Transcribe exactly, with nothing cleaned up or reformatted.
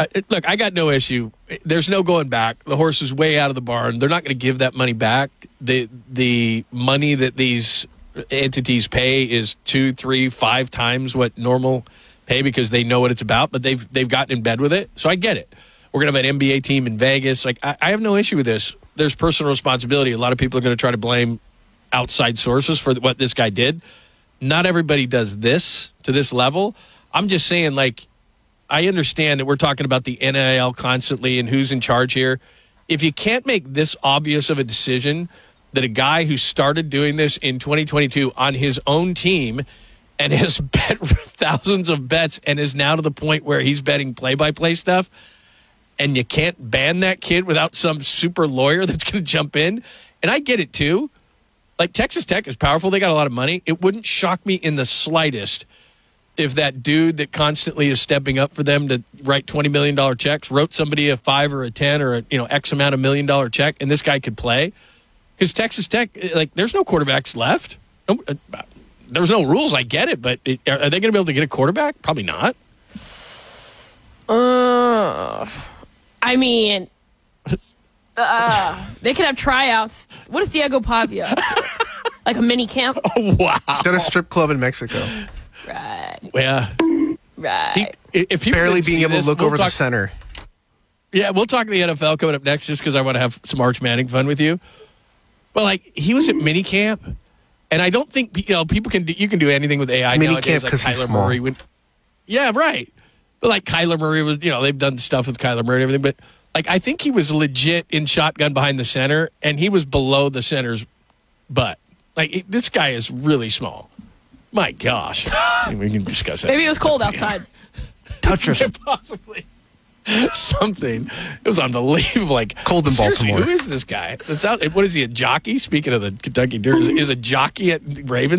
Uh, look, I got no issue. There's no going back. The horse is way out of the barn. They're not going to give that money back. The the money that these entities pay is two, three, five times what normal pay because they know what it's about, but they've they've gotten in bed with it. So I get it. We're going to have an N B A team in Vegas. Like I, I have no issue with this. There's personal responsibility. A lot of people are going to try to blame outside sources for what this guy did. Not everybody does this to this level. I'm just saying, like, I understand that we're talking about the N I L constantly and who's in charge here. If you can't make this obvious of a decision that a guy who started doing this in twenty twenty-two on his own team and has bet thousands of bets and is now to the point where he's betting play-by-play stuff, and you can't ban that kid without some super lawyer that's going to jump in. And I get it, too. Like, Texas Tech is powerful. They got a lot of money. It wouldn't shock me in the slightest if that dude that constantly is stepping up for them to write twenty million dollars checks wrote somebody a five or a ten or a, you know, X amount of million dollar check, and this guy could play. Because Texas Tech, like, there's no quarterbacks left. No, uh, there's no rules. I get it, but it, are they going to be able to get a quarterback? Probably not. Uh, I mean, uh, they could have tryouts. What is Diego Pavia? Like a mini camp? Oh, wow. At a strip club in Mexico. Right. Yeah. Right. He, if people barely being able this, to look we'll over talk, the center. Yeah, we'll talk the N F L coming up next just because I want to have some Arch Manning fun with you. But, like, he was at minicamp, and I don't think, you know, people can do, you can do anything with A I it's nowadays. Minicamp because like he's Kyler small. Murray would, yeah, right. But, like, Kyler Murray was, you know, they've done stuff with Kyler Murray and everything. But, like, I think he was legit in shotgun behind the center, and he was below the center's butt. Like, it, this guy is really small. My gosh. We can discuss that. Maybe it was cold outside. Touch yourself. Possibly. Something. It was unbelievable. Like, Cold in seriously, Baltimore. who is this guy? That's out, what is he, a jockey? Speaking of the Kentucky Derby, is a jockey at Ravens?